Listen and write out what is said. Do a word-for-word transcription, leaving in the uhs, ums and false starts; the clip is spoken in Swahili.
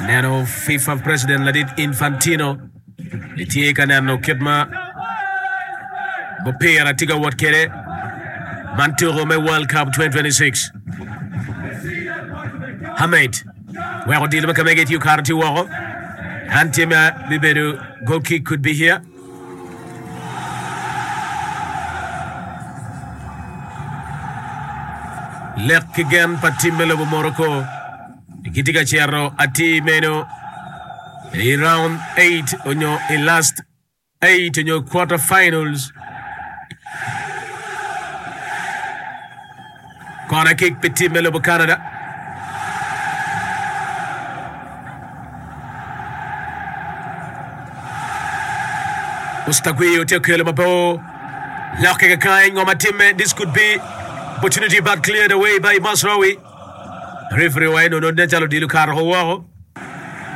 Nano FIFA President Ladit Infantino Litieka nano Kidma Bopera Tiga Watkere Manturome World Cup twenty twenty-six Hamid Where deal make make it you Karti Waro Antima Biberu goal kick could be here. Lek again Patimelo Morocco Kitika Chero Ati Meno in round eight on your in last eight in your quarterfinals. Corner kick Petit Melo Canada. Ustagui Tekele Mabo Locking a kind on my teammate. This could be opportunity but cleared away by Masraoui. Referee Wayne no Netalo Dilukar Howaro.